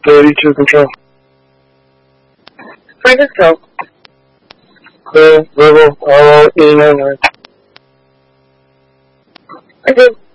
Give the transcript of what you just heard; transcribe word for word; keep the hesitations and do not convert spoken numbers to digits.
thirty-two control. Francisco. Clear, verbal, all eighty-nine. I did.